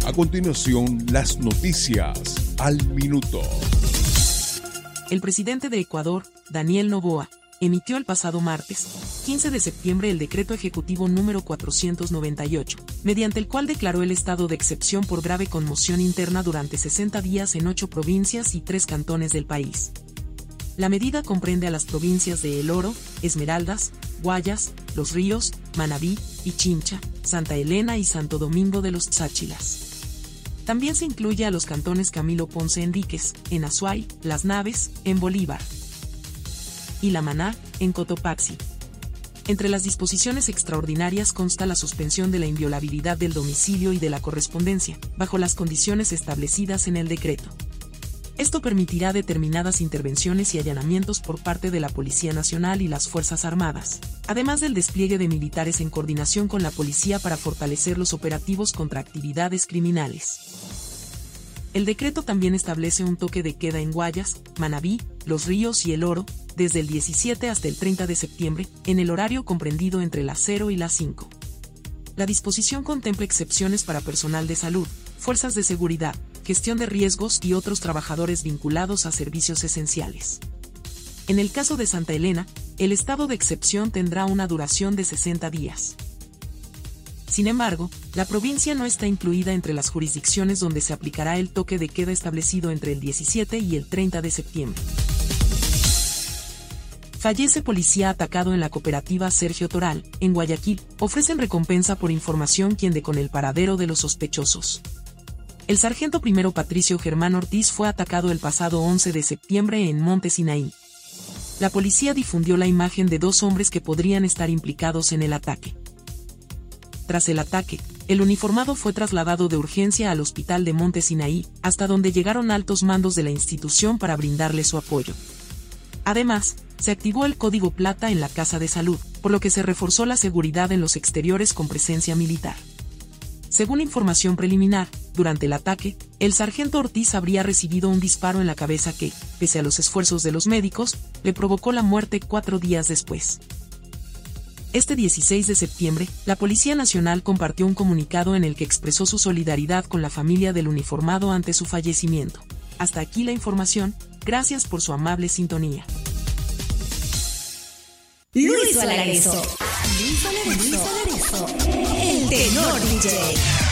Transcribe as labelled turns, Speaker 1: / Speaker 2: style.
Speaker 1: A continuación, las noticias al minuto.
Speaker 2: El presidente de Ecuador, Daniel Noboa, emitió el pasado martes, 15 de septiembre, el decreto ejecutivo número 498, mediante el cual declaró el estado de excepción por grave conmoción interna durante 60 días en 8 provincias y 3 cantones del país. La medida comprende a las provincias de El Oro, Esmeraldas, Guayas, Los Ríos, Manabí, Pichincha, Santa Elena y Santo Domingo de los Cháchilas. También se incluye a los cantones Camilo Ponce Enríquez, en Azuay, Las Naves, en Bolívar, y La Maná, en Cotopaxi. Entre las disposiciones extraordinarias consta la suspensión de la inviolabilidad del domicilio y de la correspondencia, bajo las condiciones establecidas en el decreto. Esto permitirá determinadas intervenciones y allanamientos por parte de la Policía Nacional y las Fuerzas Armadas, además del despliegue de militares en coordinación con la policía para fortalecer los operativos contra actividades criminales. El decreto también establece un toque de queda en Guayas, Manabí, Los Ríos y El Oro, desde el 17 hasta el 30 de septiembre, en el horario comprendido entre las 0 y las 5. La disposición contempla excepciones para personal de salud, fuerzas de seguridad, gestión de riesgos y otros trabajadores vinculados a servicios esenciales. En el caso de Santa Elena, el estado de excepción tendrá una duración de 60 días. Sin embargo, la provincia no está incluida entre las jurisdicciones donde se aplicará el toque de queda establecido entre el 17 y el 30 de septiembre. Fallece policía atacado en la cooperativa Sergio Toral, en Guayaquil. Ofrecen recompensa por información quien dé con el paradero de los sospechosos. El sargento primero Patricio Germán Ortiz fue atacado el pasado 11 de septiembre en Monte Sinaí. La policía difundió la imagen de 2 hombres que podrían estar implicados en el ataque. Tras el ataque, el uniformado fue trasladado de urgencia al hospital de Monte Sinaí, hasta donde llegaron altos mandos de la institución para brindarle su apoyo. Además, se activó el Código Plata en la Casa de Salud, por lo que se reforzó la seguridad en los exteriores con presencia militar. Según información preliminar, durante el ataque, el sargento Ortiz habría recibido un disparo en la cabeza que, pese a los esfuerzos de los médicos, le provocó la muerte 4 días después. Este 16 de septiembre, la Policía Nacional compartió un comunicado en el que expresó su solidaridad con la familia del uniformado ante su fallecimiento. Hasta aquí la información, gracias por su amable sintonía.
Speaker 3: Luis Valareso. El Tenor DJ.